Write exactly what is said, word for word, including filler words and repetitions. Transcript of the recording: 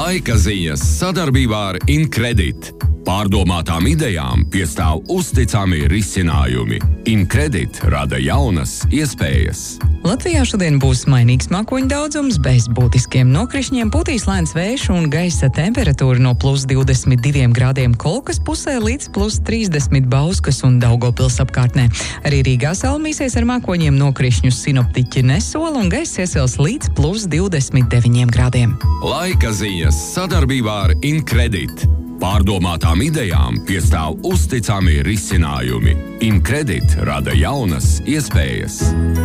Laika ziņas sadarbībā ar Incredit. Pārdomātām idejām piestāv uzticami risinājumi. Incredit rada jaunas iespējas. Latvijā šodien būs mainīgs mākoņu daudzums, bez būtiskiem nokrišņiem, pūtīs lēns vējš un gaisa temperatūra no plus divdesmit diviem grādiem Kolkas pusē līdz plus trīsdesmit Bauskas un Daugavpils apkārtnē. Arī Rīgā salmīsies ar mākoņiem, nokrišņus sinoptiķi nesola un gaiss iesils līdz plus divdesmit deviņiem grādiem. Laika ziņas sadarbībā ar Incredit. Pārdomātām idejām piestāv uzticami risinājumi. Incredit rada jaunas iespējas.